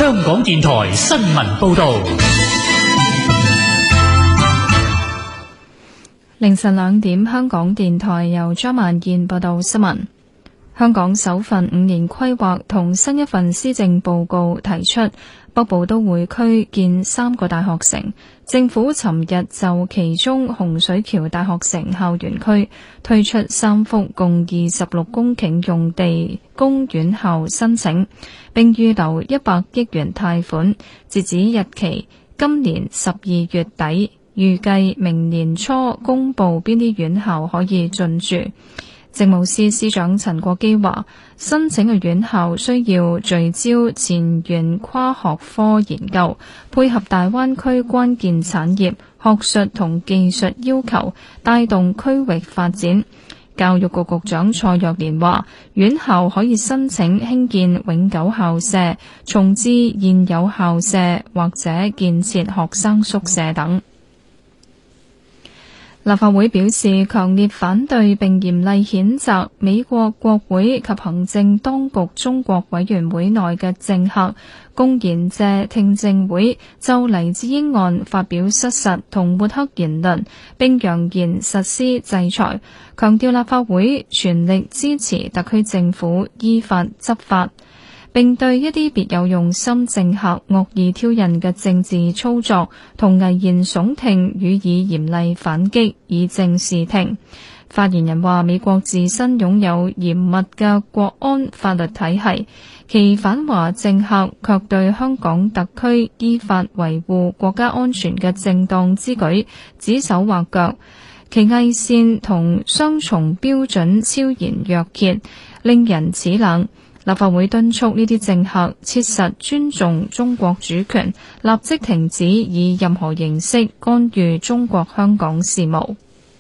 香港電台新聞報道。 凌晨2點，香港電台由張萬燕報道新聞。香港首份5年規劃同新一份施政報告提出，北部都會區建3個大學城。政府尋日就其中洪水橋大學城校園區推出3幅共26公頃用地供院校申請，並預留100億元貸款，截止日期今年12月底，預計明年初公布邊啲院校可以進駐。政務司司長陳國基話，申請嘅院校需要聚焦前沿跨學科研究，配合大灣區關鍵產業、學術同技術要求，帶動區域發展。教育局局長蔡若蓮話，院校可以申請興建永久校舍、重置現有校舍或者建設學生宿舍等。立法會表示強烈反對並嚴厲譴責美國國會及行政當局中國委員會內嘅政客公然借聽證會就黎智英案發表失實同抹黑言論，並揚言實施制裁，強調立法會全力支持特區政府依法執法，並對一啲別有用心政客惡意挑釁嘅政治操作同危言聳聽予以嚴厲反擊，以正視聽。發言人話，美國自身擁有嚴密嘅國安法律體系，其反華政客卻對香港特區依法維護國家安全嘅正當之舉指手畫腳，其偽善同雙重標準昭然若揭，令人齒冷。立法會敦促呢啲政客切實尊重中國主權，立即停止以任何形式干預中國香港事務。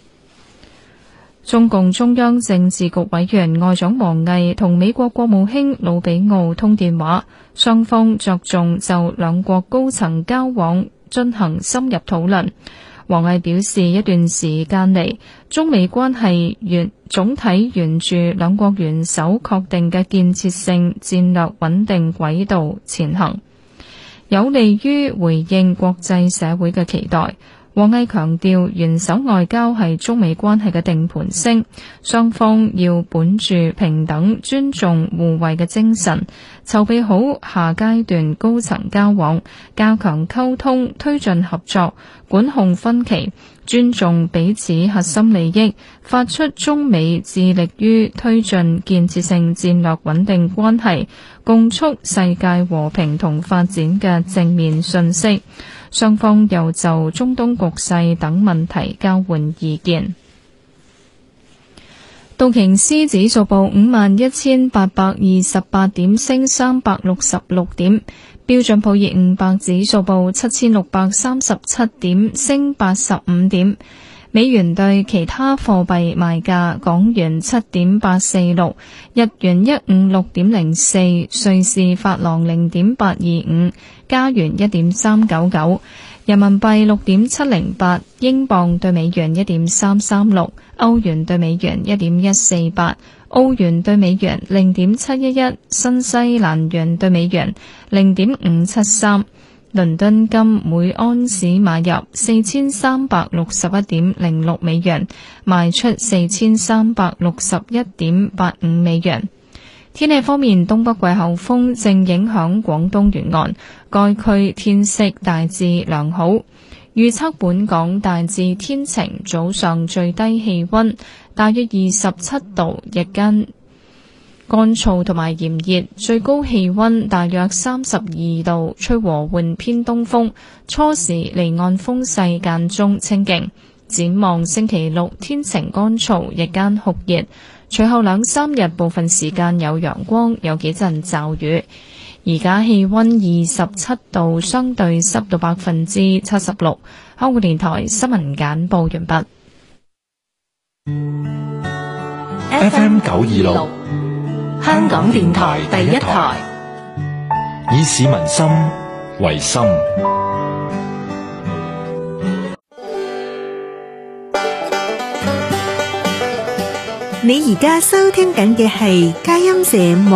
中共中央政治局委員外長王毅同美國國務卿魯比奧通電話，雙方着重就兩國高層交往進行深入討論。王毅表示，一段時間嚟，中美關係總體沿住兩國元首確定嘅建設性戰略穩定軌道前行，有利於回應國際社會嘅期待。王毅強調，元首外交係中美關係嘅定盤星，雙方要本住平等、尊重、互惠嘅精神，籌備好下階段高層交往，加強溝通，推進合作，管控分歧，尊重彼此核心利益，發出中美致力於推進建設性戰略穩定關係，共促世界和平同發展嘅正面訊息。雙方又就中東局勢等問題交換意見。道瓊斯指數報51,828點，升366點；標準普爾500指數報7,637點，升85點。美元對其他貨幣賣價：港元7.846，日元156.04，瑞士法郎0.825，加元1.399，人民幣6.708，英鎊對美元1.336，歐元對美元1.148，澳元對美元0.711，新西蘭元對美元0.573。倫敦金每安士買入4361.06美元，賣出4361.85美元。天氣方面，東北季候風正影響廣東沿岸，該區天色大致良好。預測本港大致天晴，早上最低氣溫大約27度，日間乾燥同埋炎熱，最高氣溫大約32度，吹和緩偏東風，初時離岸風勢間中清勁。展望星期六天晴乾燥，日間酷熱，隨後2-3日部分時間有陽光，有幾陣驟雨。而家氣溫27度，相對濕度76%。香港電台新聞簡報完畢。 FM 926香港電台第一台，以市民心為心。 你而家收聽緊嘅係佳音社